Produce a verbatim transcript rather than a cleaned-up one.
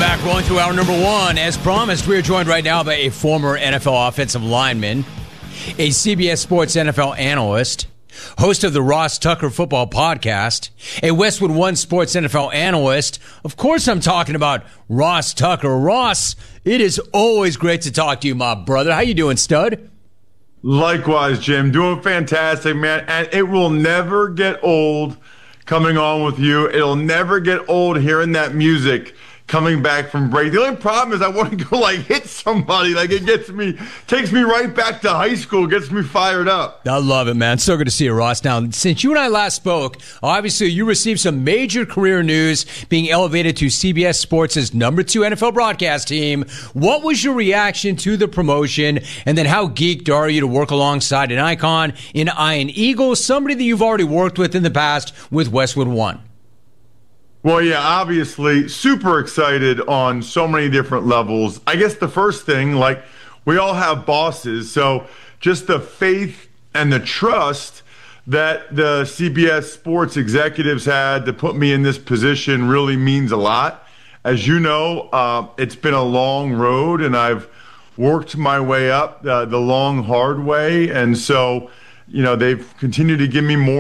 back, rolling through hour number one. As promised, we are joined right now by a former N F L offensive lineman, a C B S Sports N F L analyst, host of the Ross Tucker Football Podcast, a Westwood One Sports N F L analyst. Of course, I'm talking about Ross Tucker. Ross, it is always great to talk to you, my brother. How you doing, stud? Likewise, Jim. Doing fantastic, man. And it will never get old coming on with you. It'll never get old hearing that music coming back from break. The only problem is I want to go like hit somebody. Like it gets me, takes me right back to high school, gets me fired up. I love it, man. So good to see you, Ross. Now, since you and I last spoke, obviously you received some major career news being elevated to C B S Sports' number two N F L broadcast team. What was your reaction to the promotion? And then how geeked are you to work alongside an icon in Ian Eagle, somebody that you've already worked with in the past with Westwood One? Well, yeah, obviously super excited on so many different levels. I guess the first thing, like we all have bosses, so just the faith and the trust that the C B S Sports executives had to put me in this position really means a lot. As you know, uh, it's been a long road, and I've worked my way up uh, the long, hard way, and so, you know, they've continued to give me more